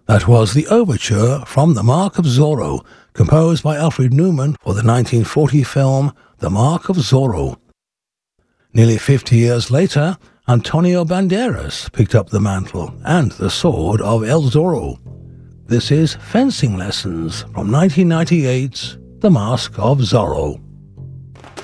That was the overture from The Mark of Zorro, composed by Alfred Newman for the 1940 film The Mark of Zorro. Nearly 50 years later, Antonio Banderas picked up the mantle and the sword of El Zorro. This is Fencing Lessons from 1998's The Mask of Zorro.